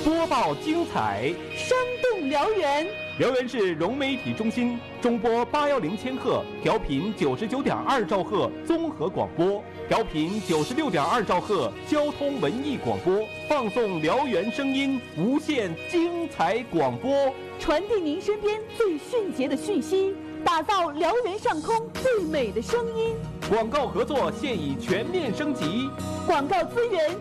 播报精彩， 生动辽源。 辽源市融媒体中心中波810千赫，调频99.2兆赫综合广播，调频96.2兆赫交通文艺广播，放送辽源声音，无限精彩广播， 传递您身边最迅捷的讯息，打造辽源上空最美的声音。 广告合作现已全面升级， 广告资源